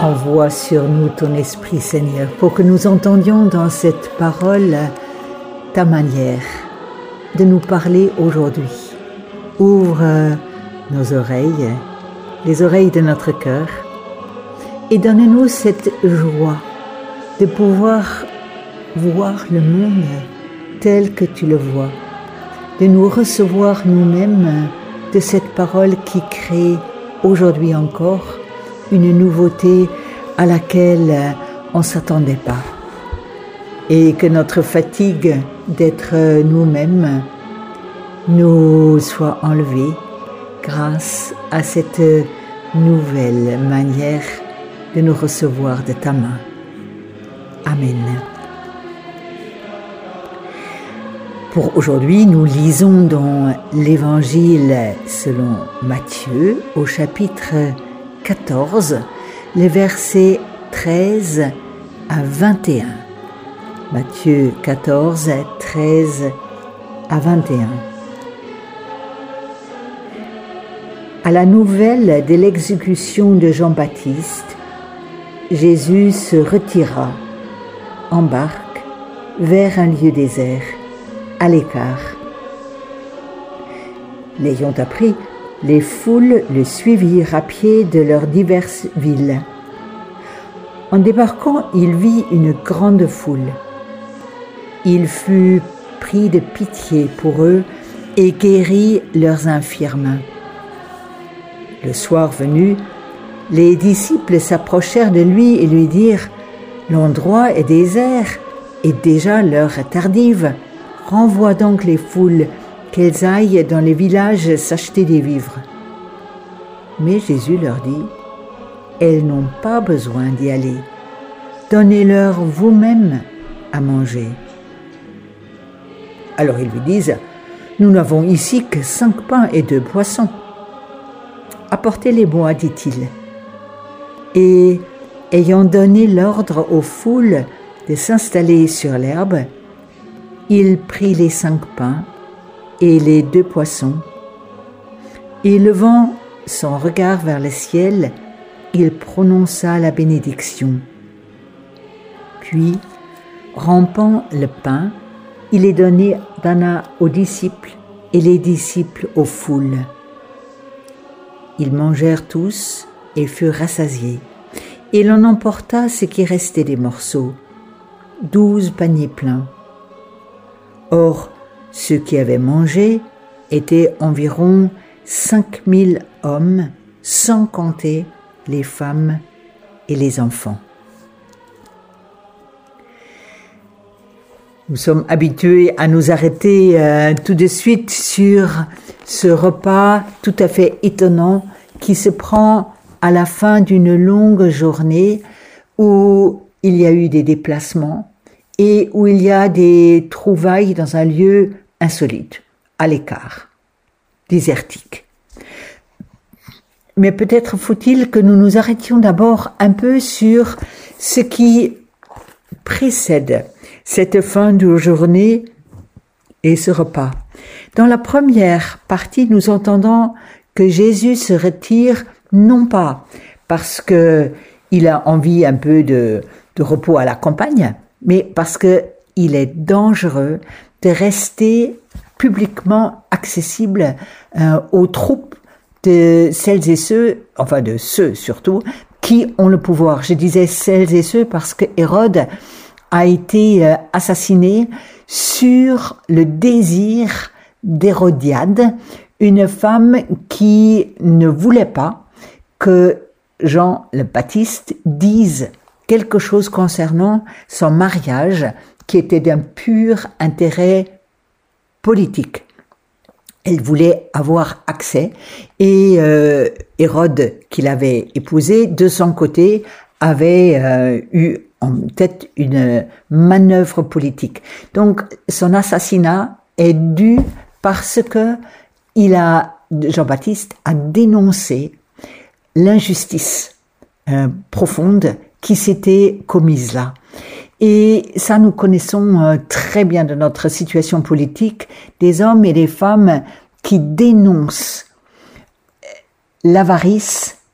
Envoie sur nous ton Esprit, Seigneur, pour que nous entendions dans cette parole ta manière de nous parler aujourd'hui. Ouvre nos oreilles, les oreilles de notre cœur, et donne-nous cette joie de pouvoir voir le monde tel que tu le vois, de nous recevoir nous-mêmes de cette parole qui crée aujourd'hui encore une nouveauté à laquelle on ne s'attendait pas. Et que notre fatigue d'être nous-mêmes nous soit enlevée grâce à cette nouvelle manière de nous recevoir de ta main. Amen. Pour aujourd'hui, nous lisons dans l'Évangile selon Matthieu au chapitre 14, les versets 13 à 21. Matthieu 14, 13 à 21. À la nouvelle de l'exécution de Jean-Baptiste, Jésus se retira en barque vers un lieu désert, à l'écart. L'ayant appris, les foules le suivirent à pied de leurs diverses villes. En débarquant, il vit une grande foule. Il fut pris de pitié pour eux et guérit leurs infirmes. Le soir venu, les disciples s'approchèrent de lui et lui dirent « L'endroit est désert et déjà l'heure est tardive. Renvoie donc les foules, qu'elles aillent dans les villages s'acheter des vivres. » Mais Jésus leur dit « Elles n'ont pas besoin d'y aller. Donnez-leur vous-même à manger. » Alors ils lui disent « Nous n'avons ici que 5 pains et 2 poissons. » « Apportez-les-moi, dit-il. Et ayant donné l'ordre aux foules de s'installer sur l'herbe, il prit les 5 pains et les 2 poissons, et levant son regard vers le ciel, il prononça la bénédiction. Puis, rompant le pain, il les donna aux disciples et les disciples aux foules. Ils mangèrent tous et furent rassasiés, et l'on emporta ce qui restait des morceaux, 12 paniers pleins. Or, ceux qui avaient mangé étaient environ 5000 hommes, sans compter les femmes et les enfants. Nous sommes habitués à nous arrêter tout de suite sur ce repas tout à fait étonnant qui se prend à la fin d'une longue journée où il y a eu des déplacements et où il y a des trouvailles dans un lieu insolite, à l'écart, désertique. Mais peut-être faut-il que nous nous arrêtions d'abord un peu sur ce qui précède cette fin de journée et ce repas. Dans la première partie, nous entendons que Jésus se retire non pas parce qu'il a envie un peu de repos à la campagne, mais parce qu'il est dangereux de rester publiquement accessible aux troupes de celles et ceux, enfin de ceux surtout, qui ont le pouvoir. Je disais celles et ceux parce que Hérode a été assassiné sur le désir d'Hérodiade, une femme qui ne voulait pas que Jean le Baptiste dise quelque chose concernant son mariage qui était d'un pur intérêt politique. Elle voulait avoir accès et Hérode, qui l'avait épousée, de son côté, avait eu en tête une manœuvre politique. Donc, son assassinat est dû parce que Jean-Baptiste a dénoncé l'injustice profonde qui s'était commise là. Et ça, nous connaissons très bien de notre situation politique, des hommes et des femmes qui dénoncent l'avarice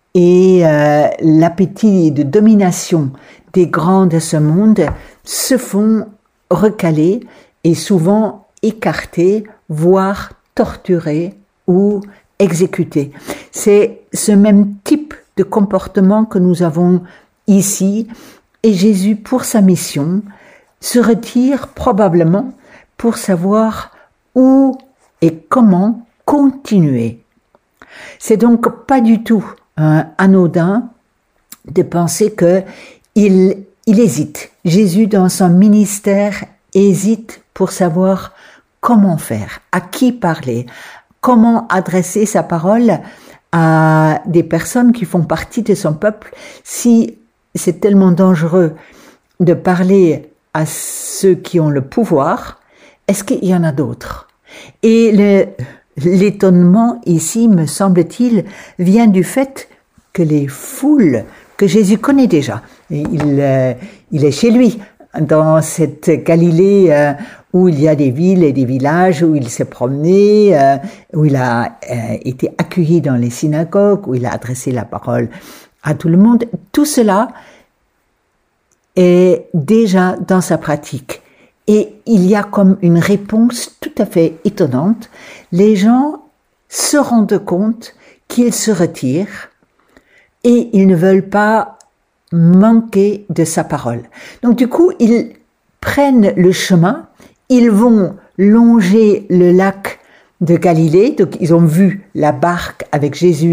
et l'appétit de domination des grands de ce monde se font recaler et souvent écarter, voire torturer ou exécuter. C'est ce même type de comportement que nous avons ici, et Jésus, pour sa mission, se retire probablement pour savoir où et comment continuer. C'est donc pas du tout anodin de penser que il hésite. Jésus, dans son ministère, hésite pour savoir comment faire, à qui parler, comment adresser sa parole à des personnes qui font partie de son peuple. Si c'est tellement dangereux de parler à ceux qui ont le pouvoir, est-ce qu'il y en a d'autres? Et l'étonnement ici, me semble-t-il, vient du fait que les foules que Jésus connaît déjà, il est chez lui, dans cette Galilée où il y a des villes et des villages, où il s'est promené, où il a été accueilli dans les synagogues, où il a adressé la parole à tout le monde. Tout cela est déjà dans sa pratique. Et il y a comme une réponse tout à fait étonnante. Les gens se rendent compte qu'il se retire et ils ne veulent pas manquer de sa parole. Donc du coup, ils prennent le chemin, ils vont longer le lac de Galilée, donc ils ont vu la barque avec Jésus